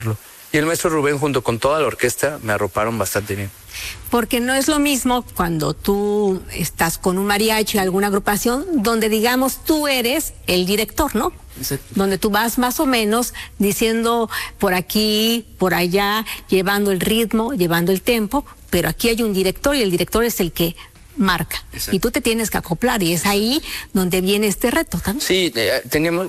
Y el maestro Rubén junto con toda la orquesta me arroparon bastante bien. Porque no es lo mismo cuando tú estás con un mariachi, alguna agrupación, donde digamos tú eres el director, ¿no? Exacto. Donde tú vas más o menos diciendo por aquí, por allá, llevando el ritmo, llevando el tempo, pero aquí hay un director y el director es el que marca. Exacto. Y tú te tienes que acoplar y es ahí donde viene este reto también. Sí,